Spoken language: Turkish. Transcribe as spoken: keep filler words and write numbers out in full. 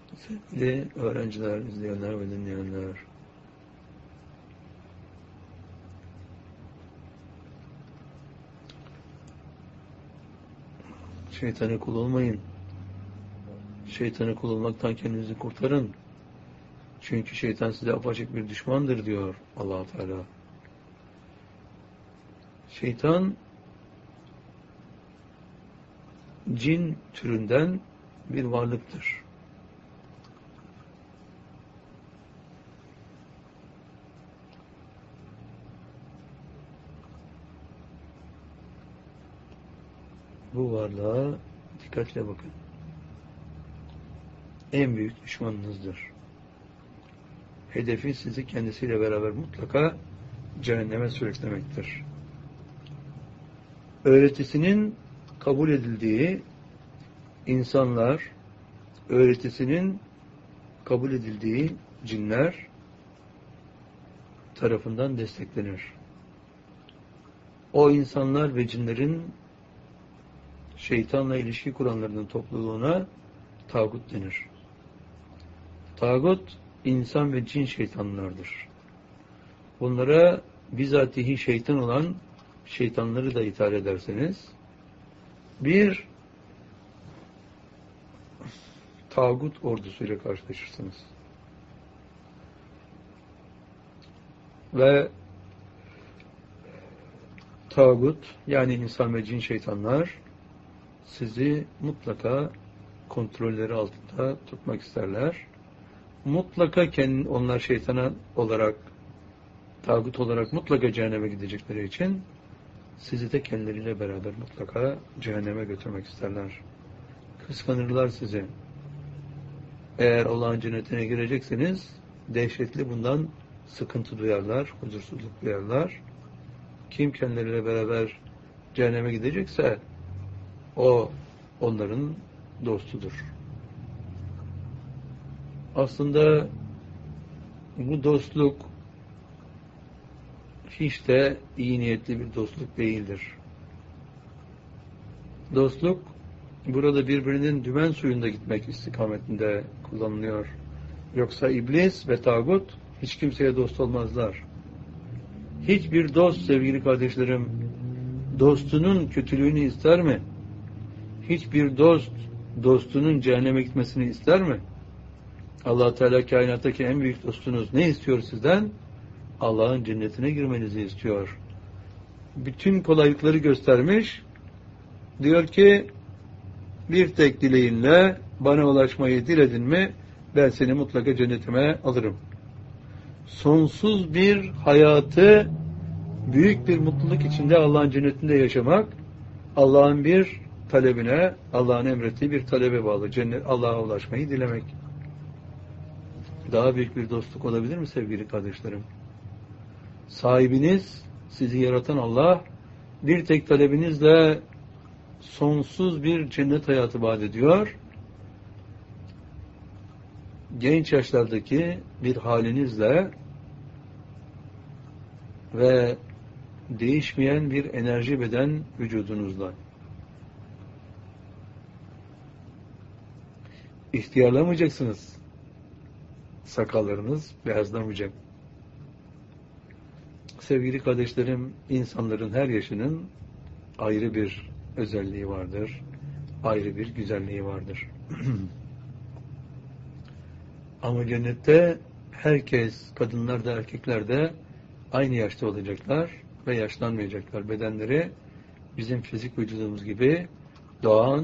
Sevgili öğrenciler, izleyenler ve dinleyenler, şeytana kul olmayın. Şeytana kul olmaktan kendinizi kurtarın. Çünkü şeytan size apaçık bir düşmandır diyor Allah Teala. Şeytan cin türünden bir varlıktır. Bu varlığa dikkatle bakın. En büyük düşmanınızdır. Hedefi sizi kendisiyle beraber mutlaka cehenneme sürüklemektir. Öğretisinin kabul edildiği insanlar, öğretisinin kabul edildiği cinler tarafından desteklenir. O insanlar ve cinlerin şeytanla ilişki kuranlarının topluluğuna tağut denir. Tağut, insan ve cin şeytanlardır. Bunlara bizatihi şeytan olan şeytanları da ithal ederseniz, bir tağut ordusuyla karşılaşırsınız. Ve tağut, yani insan ve cin şeytanlar, sizi mutlaka kontrolleri altında tutmak isterler. Mutlaka kendi, onlar şeytana olarak, tağut olarak mutlaka cehenneme gidecekleri için sizi de kendileriyle beraber mutlaka cehenneme götürmek isterler. Kıskanırlar sizi. Eğer Allah'ın cennetine girecekseniz dehşetli bundan sıkıntı duyarlar, huzursuzluk duyarlar. Kim kendileriyle beraber cehenneme gidecekse o onların dostudur. Aslında bu dostluk hiç de iyi niyetli bir dostluk değildir. Dostluk burada birbirinin dümen suyunda gitmek istikametinde kullanılıyor. Yoksa iblis ve tağut hiç kimseye dost olmazlar. Hiçbir dost sevgili kardeşlerim dostunun kötülüğünü ister mi? Hiçbir dost dostunun cehenneme gitmesini ister mi? Allah Teala kainattaki en büyük dostunuz ne istiyor sizden? Allah'ın cennetine girmenizi istiyor. Bütün kolaylıkları göstermiş. Diyor ki bir tek dileğinle bana ulaşmayı diledin mi ben seni mutlaka cennetime alırım. Sonsuz bir hayatı büyük bir mutluluk içinde Allah'ın cennetinde yaşamak Allah'ın bir talebine, Allah'ın emrettiği bir talebe bağlı. Cennet, Allah'a ulaşmayı dilemek. Daha büyük bir dostluk olabilir mi sevgili kardeşlerim? Sahibiniz, sizi yaratan Allah, bir tek talebinizle sonsuz bir cennet hayatı vaat ediyor. Genç yaşlardaki bir halinizle ve değişmeyen bir enerji beden vücudunuzla. İhtiyarlamayacaksınız. Sakallarınız beyazlamayacak. Sevgili kardeşlerim, insanların her yaşının ayrı bir özelliği vardır. Ayrı bir güzelliği vardır. Ama cennette herkes, kadınlar da erkekler de aynı yaşta olacaklar ve yaşlanmayacaklar. Bedenleri bizim fizik vücudumuz gibi doğan